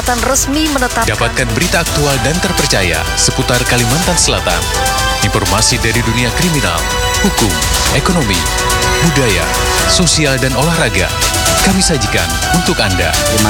resmi menetapkan. Dapatkan berita aktual dan terpercaya seputar Kalimantan Selatan. Informasi dari dunia kriminal, hukum, ekonomi, budaya, sosial, dan olahraga. Kami sajikan untuk Anda. Terima